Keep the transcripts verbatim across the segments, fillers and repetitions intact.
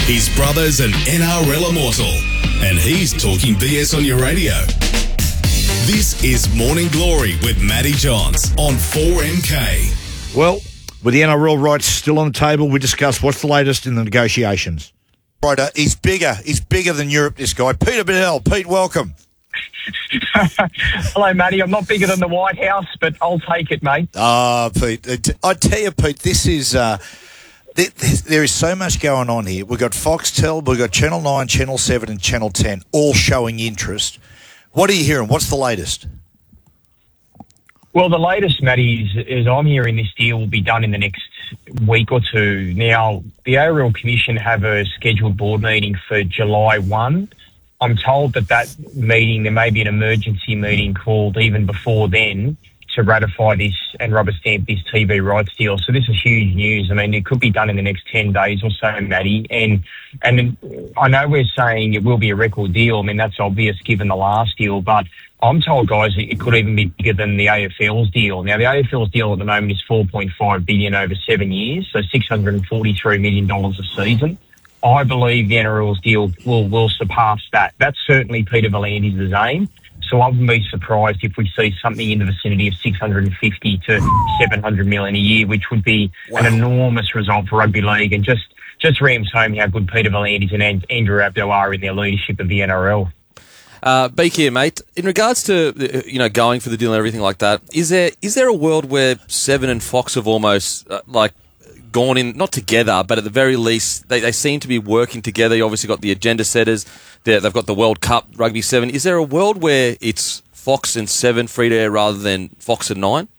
His brother's an N R L immortal, and he's talking B S on your radio. This is Morning Glory with Matty Johns on four M K. Well, with the N R L rights still on the table, we discuss what's the latest in the negotiations. Right, uh, he's bigger. He's bigger than Europe, this guy. Peter Bidell. Pete, welcome. Hello, Matty. I'm not bigger than the White House, but I'll take it, mate. Ah, Pete. I tell you, Pete, this is... Uh, there is so much going on here. We've got Foxtel, we've got Channel nine, Channel seven and Channel ten all showing interest. What are you hearing? What's the latest? Well, the latest, Matty, is, is I'm hearing this deal will be done in the next week or two. Now, the A R L Commission have a scheduled board meeting for July first. I'm told that that meeting, there may be an emergency meeting called even before then to ratify this and rubber stamp this T V rights deal. So this is huge news. I mean, it could be done in the next ten days or so, Matty. And and I know we're saying it will be a record deal. I mean, that's obvious given the last deal. But I'm told, guys, it could even be bigger than the A F L's deal. Now, the A F L's deal at the moment is four point five billion dollars over seven years, so six hundred forty-three million dollars a season. I believe the N R L's deal will, will surpass that. That's certainly Peter V'landys' aim. So I wouldn't be surprised if we see something in the vicinity of six hundred fifty to seven hundred million a year, which would be wow. an enormous result for rugby league, and just just rams home how good Peter V'landys and Andrew Abdo are in their leadership of the N R L. Uh, Beak here, mate. In regards to you know going for the deal and everything like that, is there is there a world where Seven and Fox have almost uh, like gone in, not together, but at the very least they, they seem to be working together? You obviously got the agenda setters. They've got the World Cup Rugby seven. Is there a world where it's Fox and seven free to air rather than Fox and nine?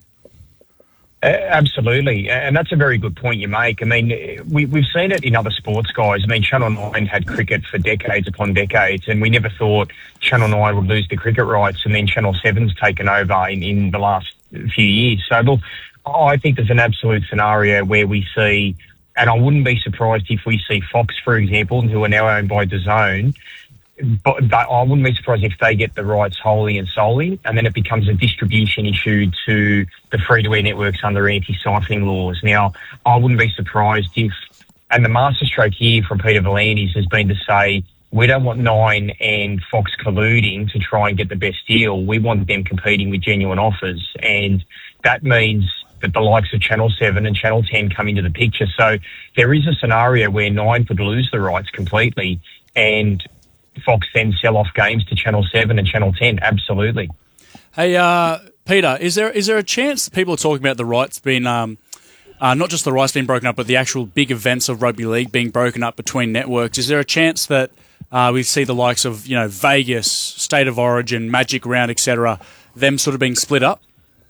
Uh, absolutely, and that's a very good point you make. I mean, we, we've seen it in other sports, guys. I mean, Channel nine had cricket for decades upon decades, and we never thought Channel nine would lose the cricket rights, and then Channel seven's taken over in, in the last few years. So, look, I think there's an absolute scenario where we see... And I wouldn't be surprised if we see Fox, for example, who are now owned by DAZN, but I wouldn't be surprised if they get the rights wholly and solely, and then it becomes a distribution issue to the free-to-air networks under anti-siphoning laws. Now, I wouldn't be surprised if, and the masterstroke here from Peter V'landys has been to say, we don't want Nine and Fox colluding to try and get the best deal. We want them competing with genuine offers, and that means that the likes of Channel seven and Channel ten come into the picture. So there is a scenario where Nine could lose the rights completely and Fox then sell off games to Channel seven and Channel ten. Absolutely. Hey, uh, Peter, is there is there a chance people are talking about the rights being, um, uh, not just the rights being broken up, but the actual big events of rugby league being broken up between networks? Is there a chance that uh, we see the likes of, you know, Vegas, State of Origin, Magic Round, et cetera, them sort of being split up?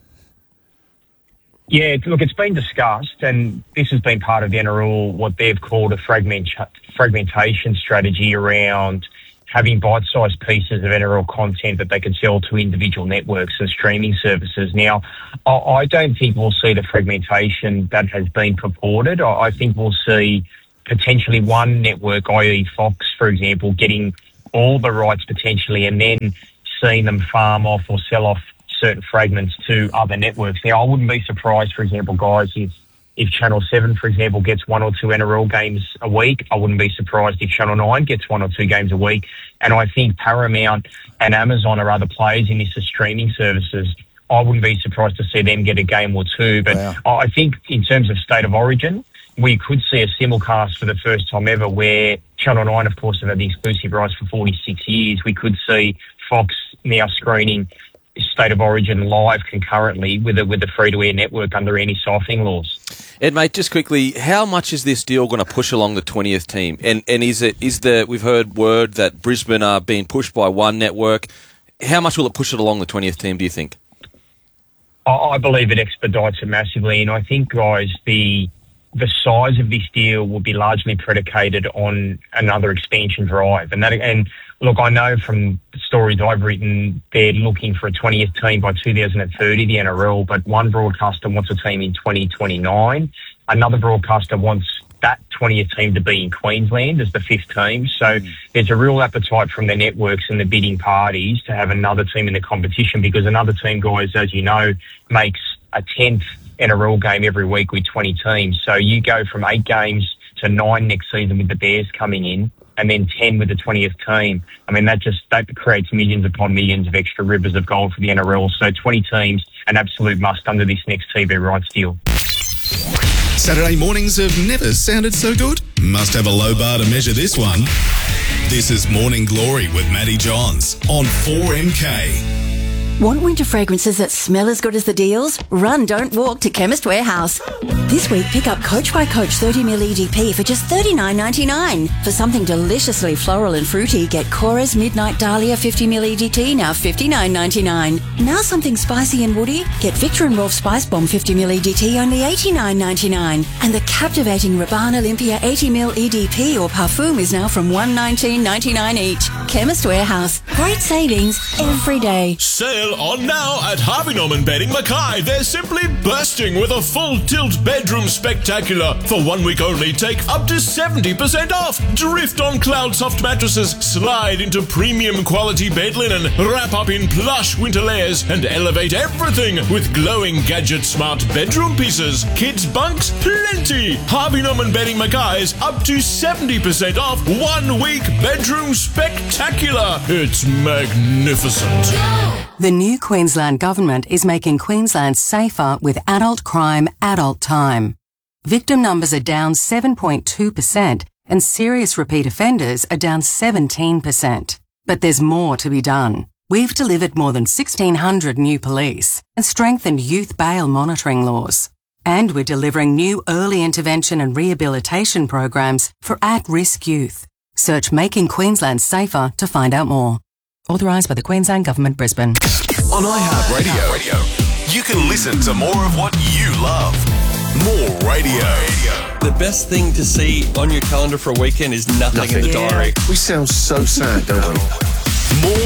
Yeah, look, it's been discussed, and this has been part of the N R L, what they've called a fragment, fragmentation strategy around having bite-sized pieces of N R L content that they can sell to individual networks and streaming services. Now, I don't think we'll see the fragmentation that has been purported. I think we'll see potentially one network, that is. Fox, for example, getting all the rights potentially and then seeing them farm off or sell off certain fragments to other networks. Now, I wouldn't be surprised, for example, guys, if if Channel seven, for example, gets one or two N R L games a week. I wouldn't be surprised if Channel nine gets one or two games a week. And I think Paramount and Amazon are other players in this as streaming services. I wouldn't be surprised to see them get a game or two. But wow. I think in terms of State of Origin, we could see a simulcast for the first time ever where Channel nine, of course, have had the exclusive rights for forty-six years. We could see Fox now screening State of Origin live concurrently with a, with the free-to-air network under anti-siphoning laws. Ed, mate, just quickly, how much is this deal going to push along the twentieth team? And and is it is the we've heard word that Brisbane are being pushed by one network. How much will it push it along the twentieth team, do you think? I believe it expedites it massively, and I think, guys, the the size of this deal will be largely predicated on another expansion drive. And that, and look, I know from stories I've written, they're looking for a twentieth team by two thousand thirty, the N R L, but one broadcaster wants a team in twenty twenty-nine. Another broadcaster wants that twentieth team to be in Queensland as the fifth team. So mm. there's a real appetite from the networks and the bidding parties to have another team in the competition, because another team, guys, as you know, makes a tenth N R L game every week with twenty teams. So you go from eight games to to nine next season with the Bears coming in, and then ten with the twentieth team. I mean, that just that creates millions upon millions of extra rivers of gold for the N R L. So twenty teams, an absolute must under this next T V rights deal. Saturday mornings have never sounded so good. Must have a low bar to measure this one. This is Morning Glory with Matty Johns on four M K. Want winter fragrances that smell as good as the deals? Run, don't walk to Chemist Warehouse. This week, pick up Coach by Coach thirty milliliter E D P for just thirty-nine ninety-nine. For something deliciously floral and fruity, get Cora's Midnight Dahlia fifty milliliter E D T, now fifty-nine ninety-nine. Now something spicy and woody, get Victor and Rolf Spice Bomb fifty milliliter E D T, only eighty-nine ninety-nine. And the captivating Rabanne Olympia eighty milliliter E D P or Parfum is now from one nineteen ninety-nine each. Chemist Warehouse. Great savings every day. Sale on now at Harvey Norman Bedding Mackay. They're simply bursting with a full tilt bedroom spectacular. For one week only, take up to seventy percent off. Drift on Cloud Soft mattresses, slide into premium quality bed linen, wrap up in plush winter layers, and elevate everything with glowing Gadget Smart bedroom pieces. Kids bunks, plenty. Harvey Norman Bedding Mackay's up to seventy percent off. One week bedroom spectacular. It's magnificent. The new Queensland Government is making Queensland safer with adult crime, adult time. Victim numbers are down seven point two percent and serious repeat offenders are down seventeen percent. But there's more to be done. We've delivered more than sixteen hundred new police and strengthened youth bail monitoring laws. And we're delivering new early intervention and rehabilitation programs for at-risk youth. Search Making Queensland Safer to find out more. Authorised by the Queensland Government, Brisbane. On iHeartRadio, you can listen to more of what you love. More radio. The best thing to see on your calendar for a weekend is nothing, nothing. in the diary. We sound so sad, don't we? More